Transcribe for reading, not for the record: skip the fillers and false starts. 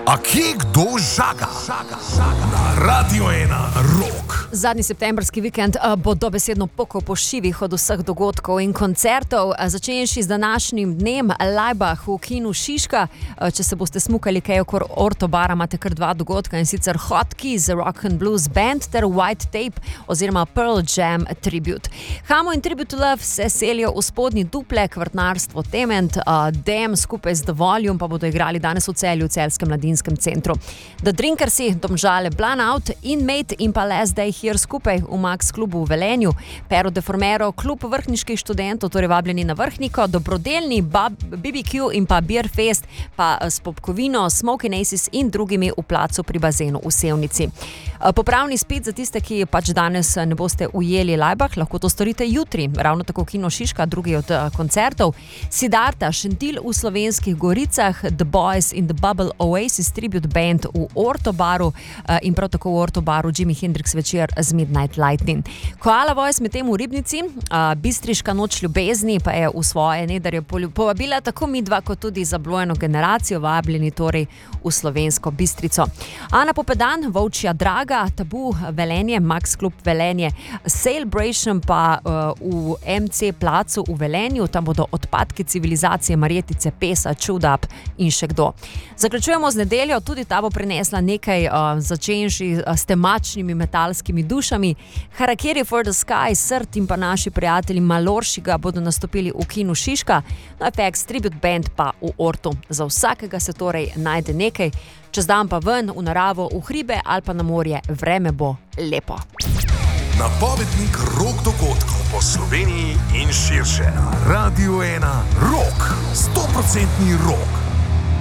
A kje kdo žaga? Na Radio 1 Rock. Zadnji septembrski vikend bo dobesedno pokal po šivih od vseh dogodkov in koncertov, začenši z današnjim dnem Laibach v kinu Šiška. Če se boste smukali kaj okor Ortobara, imate kar dva dogodka, in sicer Hot Keys Rock and Blues Band ter White Tape oziroma Pearl Jam Tribute. Hamo in Tribute to Love se selijo v spodnji Duplek, Vrtnarstvo Tement, Dem skupaj z The Volume pa bodo igrali danes v Celju, v Celjskem mladinskem centru. The Drinkersi, Domžale, Blanout, Inmate in pa Last Day Here skupaj v Max klubu v Velenju, Pero de Formero, klub vrhniških študentov, torej vabljeni na Vrhniko, dobrodelni BBQ in pa Beer Fest, pa s popkovino, Smoking Aces in drugimi v placu pri bazenu v Sevnici. Popravni spit za tiste, ki pač danes ne boste ujeli Laibach, lahko to storite jutri, ravno tako kino Šiška, drugi od koncertov. Siddharta, Šentilj v Slovenskih Goricah, The Boys in the Bubble Oasis Tribute Band v Ortobaru in prav tako v Ortobaru Jimi Hendrix večer z Midnight Lightning. Koala Voice medtem v Ribnici, Bistriška noč ljubezni pa je v svoje nedarje povabila tako midva kot tudi zablojeno generacijo, vabljeni torej v Slovensko Bistrico. Ana Popedan, Volčja Draga, Tabu Velenje, Max klub Velenje, Celebration pa v MC placu v Velenju, tam bodo Odpadki civilizacije, Marjetice, Pesa, Čudap in še kdo. Zaključujemo z nedeljo, tudi ta bo prinesla nekaj začenši s temačnimi metalskimi dušami. Harakiri for the Sky, Srt in pa naši prijatelji Maloršiga bodo nastopili v kinu Šiška, NoFX Tribute Band pa v Ortu. Za vsakega se torej najde nekaj, čez dan pa ven, v naravo, v hribe ali pa na morje, vreme bo lepo. Napovednik rock dogodkov po Sloveniji in širše. Na Radio 1 Rock, 100% rock.